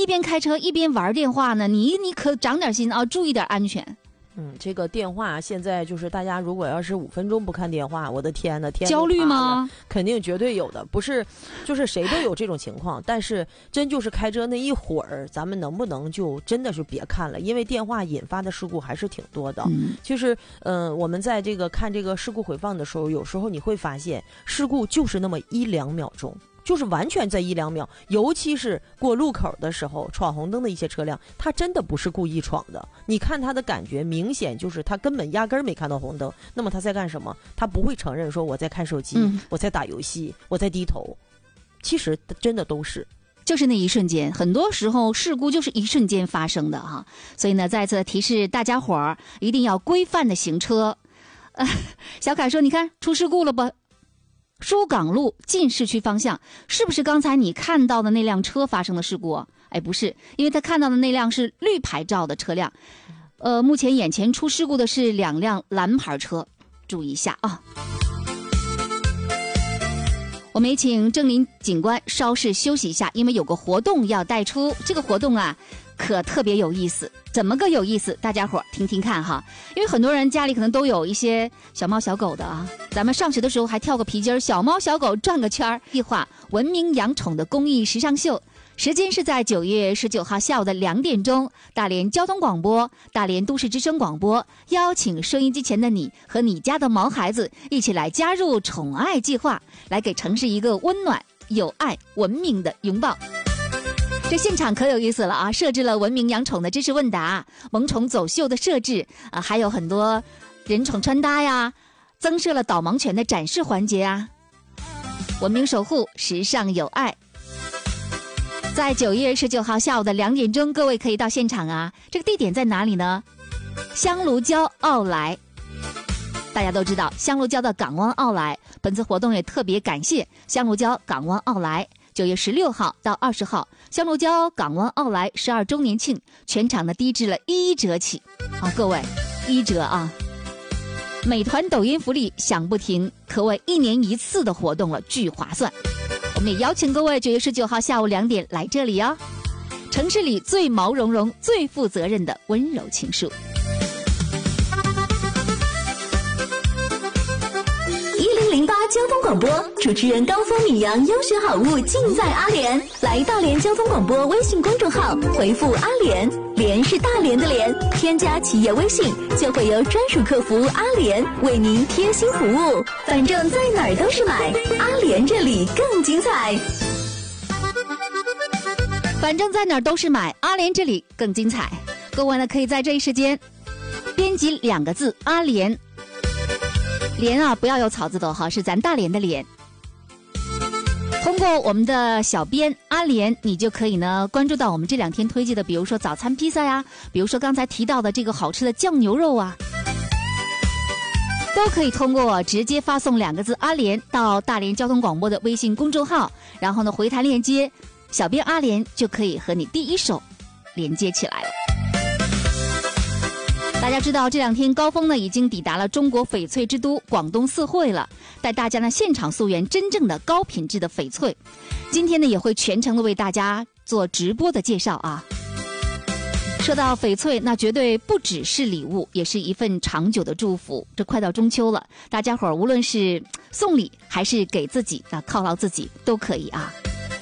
一边开车一边玩电话呢，你可长点心啊，注意点安全。 这个电话现在就是大家如果要是5分钟不看电话，我的天哪， 焦虑吗？ 肯定绝对有的，不是，就是谁都有这种情况。但是真就是开车那一会儿，咱们能不能就真的是别看了？因为电话引发的事故还是挺多的。就是我们在这个看这个事故回放的时候，有时候你会发现事故就是那么1-2秒钟。就是完全在1-2秒，尤其是过路口的时候，闯红灯的一些车辆，他真的不是故意闯的。你看他的感觉，明显就是他根本压根儿没看到红灯。那么他在干什么？他不会承认说我在看手机，我在打游戏，我在低头。其实真的都是。 就是那一瞬间，很多时候事故就是一瞬间发生的哈。所以呢，再次提示大家伙儿一定要规范的行车。小凯说：“你看出事故了不？疏港路进市区方向，是不是刚才你看到的那辆车发生的事故？哎，不是，因为他看到的那辆是绿牌照的车辆。目前眼前出事故的是2辆蓝牌车，注意一下啊。”我们也请郑林警官稍事休息一下，因为有个活动要带出。这个活动啊，可特别有意思。怎么个有意思？大家伙听听看哈。因为很多人家里可能都有一些小猫小狗的啊。咱们上学的时候还跳个皮筋，小猫小狗转个圈儿。计划文明养宠的公益时尚秀，时间是在9月19号下午的2点钟，大连交通广播、大连都市之声广播邀请收音机前的你和你家的毛孩子一起来加入宠爱计划，来给城市一个温暖、有爱、文明的拥抱。这现场可有意思了啊！设置了文明养宠的知识问答、萌宠走秀的设置啊，还有很多人宠穿搭呀，增设了导盲犬的展示环节啊。文明守护，时尚有爱。在9月19号下午的2点钟，各位可以到现场啊。这个地点在哪里呢？香炉礁奥莱。大家都知道香炉礁的港湾奥莱，本次活动也特别感谢香炉礁港湾奥莱。9月16号到20号，香炉礁港湾奥莱12周年庆，全场呢低至了1折起啊！各位，1折啊！美团抖音福利享不停，可谓1年1次的活动了，巨划算。我们也邀请各位9月19号下午2点来这里哦。城市里最毛茸茸、最负责任的温柔情书。 1008交通广播主持人高峰、米阳优选好物尽在阿联。来大连交通广播微信公众号回复阿联，联是大连的联，添加企业微信就会有专属客服阿联为您贴心服务。反正在哪儿都是买，阿联这里更精彩。 反正在哪儿都是买，阿联这里更精彩。各位呢，可以在这一时间编辑2个字阿联。连啊，不要有草字头哈，是咱大连的连。通过我们的小编阿连，你就可以呢关注到我们这2天推荐的，比如说早餐披萨呀，比如说刚才提到的这个好吃的酱牛肉啊，都可以通过直接发送2个字阿连到大连交通广播的微信公众号，然后呢回弹链接，小编阿连就可以和你第一手连接起来了。大家知道这2天高峰呢已经抵达了中国翡翠之都广东四惠了，带大家呢现场溯源真正的高品质的翡翠。今天呢也会全程的为大家做直播的介绍啊。说到翡翠，那绝对不只是礼物，也是一份长久的祝福。这快到中秋了，大家伙儿无论是送礼还是给自己啊犒劳自己都可以啊。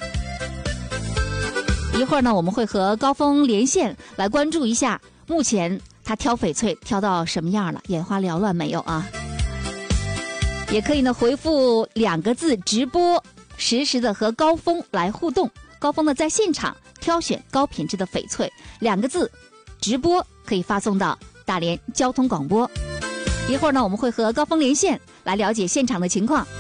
一会儿呢我们会和高峰连线来关注一下目前他挑翡翠挑到什么样了，眼花缭乱没有啊？也可以呢回复2个字直播，实时的和高峰来互动。高峰呢在现场挑选高品质的翡翠，2个字直播可以发送到大连交通广播。一会儿呢我们会和高峰连线来了解现场的情况。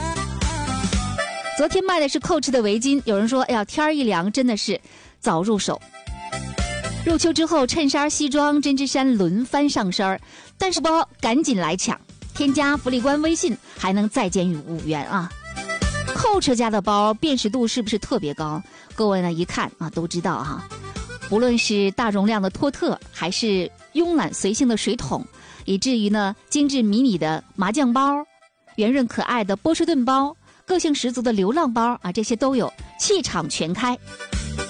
昨天卖的是Coach的围巾，有人说哎呀天一凉真的是早入手。入秋之后，衬衫、西装、针织衫轮番上身，但是包赶紧来抢，添加福利官微信还能再减5元啊！Coach家的包辨识度是不是特别高？各位呢一看啊都知道哈。无论是大容量的托特，还是慵懒随性的水桶，以至于呢精致迷你的麻将包、圆润可爱的波士顿包、个性十足的流浪包啊，这些都有，气场全开。